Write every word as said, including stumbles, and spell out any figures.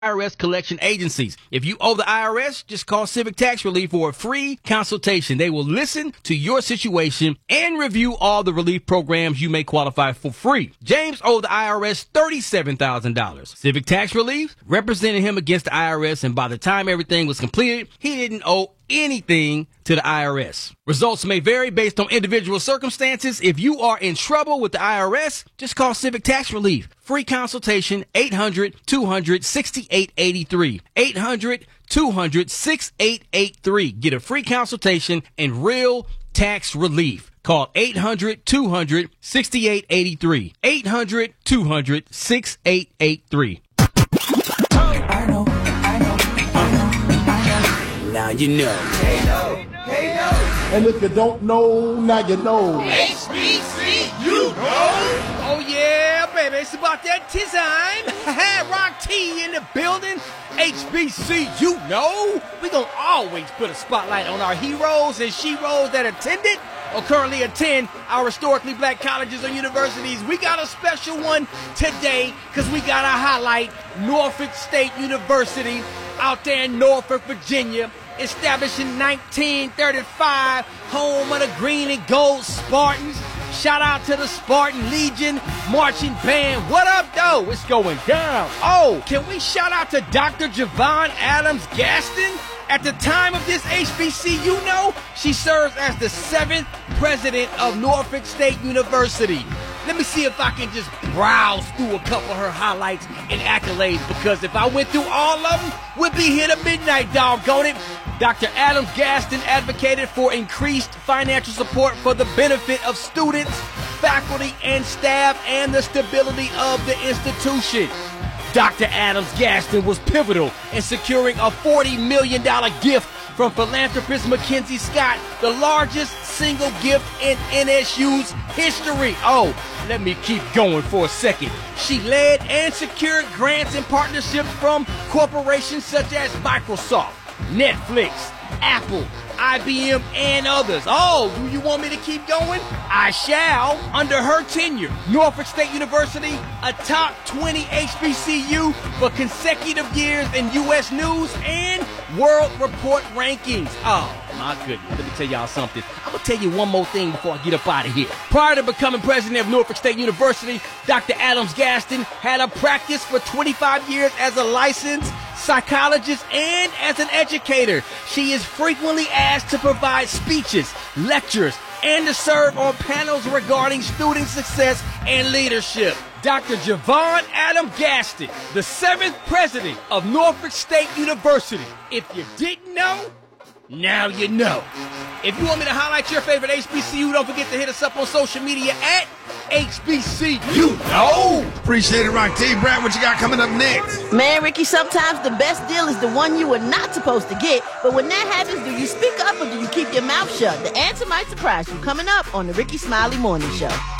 I R S collection agencies. If you owe the I R S, just call Civic Tax Relief for a free consultation. They will listen to your situation and review all the relief programs you may qualify for free. James owed the I R S thirty-seven thousand dollars. Civic Tax Relief represented him against the I R S, and by the time everything was completed, he didn't owe anything to the I R S. Results may vary based on individual circumstances. If you are in trouble with the I R S, just call Civic Tax Relief. Free consultation, eight hundred, two hundred, sixty-eight eighty-three. eight hundred, two hundred, sixty-eight eighty-three. Get a free consultation and real tax relief. Call eight hundred, two hundred, sixty-eight eighty-three. eight hundred, two hundred, sixty-eight eighty-three. I know, I know, I know, I know. Now you know. Hey, no. Hey, no. And if you don't know, now you know. H B C, you know. Oh, yeah, baby. It's about that time. Rock T in the building. H B C, you know. We gonna always put a spotlight on our heroes and sheroes that attended or currently attend our historically black colleges or universities. We got a special one today because we got to highlight Norfolk State University out there in Norfolk, Virginia. Established in nineteen thirty-five, home of the green and gold Spartans. Shout out to the Spartan Legion marching band. What up, though? It's going down. Oh, can we shout out to Doctor Javon Adams Gaston? At the time of this H B C, you know, she serves as the seventh president of Norfolk State University. Let me see if I can just browse through a couple of her highlights and accolades, because if I went through all of them, we'd be here to midnight, doggone it. Doctor Adams Gaston advocated for increased financial support for the benefit of students, faculty, and staff, and the stability of the institution. Doctor Adams Gaston was pivotal in securing a forty million dollars gift from philanthropist Mackenzie Scott, the largest single gift in N S U's history. Oh, let me keep going for a second. She led and secured grants and partnerships from corporations such as Microsoft, Netflix, Apple, I B M, and others. Oh, do you want me to keep going? I shall. Under her tenure, Norfolk State University, a top twenty H B C U for consecutive years in U S News and World Report rankings. Oh, my goodness. Let me tell y'all something. I'm going to tell you one more thing before I get up out of here. Prior to becoming president of Norfolk State University, Doctor Adams Gaston had a practice for twenty-five years as a licensed psychologist and as an educator. She is frequently asked to provide speeches, lectures, and to serve on panels regarding student success and leadership. Doctor Javon Adams Gaston, the seventh president of Norfolk State University. If you didn't know, now you know. If you want me to highlight your favorite H B C U, don't forget to hit us up on social media at H B C U. Know. Appreciate it, Rock T. Brad, what you got coming up next? Man, Ricky, sometimes the best deal is the one you were not supposed to get. But when that happens, do you speak up or do you keep your mouth shut? The answer might surprise you. Coming up on the Ricky Smiley Morning Show.